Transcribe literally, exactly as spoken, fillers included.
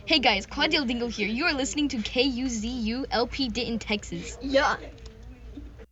Hey guys, Claudia Dingle here. You are listening to K U Z U L P Denton, Texas. Yeah.